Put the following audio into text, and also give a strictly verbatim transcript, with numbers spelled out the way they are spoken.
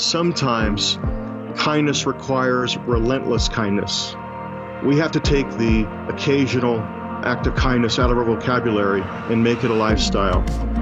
sometimes kindness requires relentless kindness. We have to take the occasional act of kindness out of our vocabulary and make it a lifestyle.